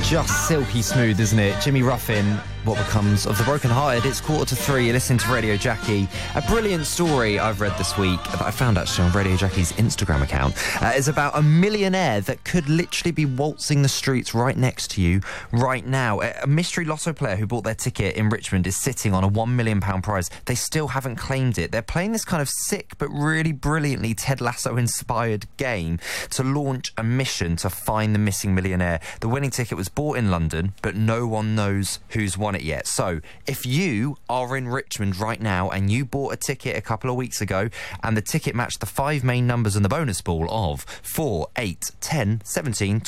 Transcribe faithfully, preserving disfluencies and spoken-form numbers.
Just silky smooth, isn't it? Jimmy Ruffin, What Becomes of the Broken Hearted. It's quarter to three. You're listening to Radio Jackie. A brilliant story I've read this week that I found actually on Radio Jackie's Instagram account uh, is about a millionaire that could literally be waltzing the streets right next to you right now. A mystery lotto player who bought their ticket in Richmond is sitting on a one million pounds prize. They still haven't claimed it. They're playing this kind of sick but really brilliantly Ted Lasso-inspired game to launch a mission to find the missing millionaire. The winning ticket was bought in London, but no one knows who's won it yet. So if you are in Richmond right now and you bought a ticket a couple of weeks ago and the ticket matched the five main numbers in the bonus ball of four, eight, ten, seventeen,